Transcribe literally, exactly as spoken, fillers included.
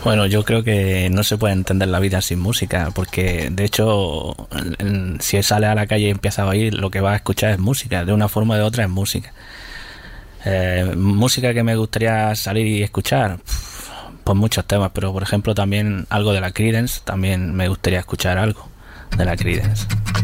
Bueno, yo creo que no se puede entender la vida sin música, porque de hecho, en- en- si sales a la calle y empiezas a oír, lo que vas a escuchar es música, de una forma o de otra es música. Eh, música que me gustaría salir y escuchar, pf, pues muchos temas, pero por ejemplo también algo de la Creedence, también me gustaría escuchar algo de la Creedence.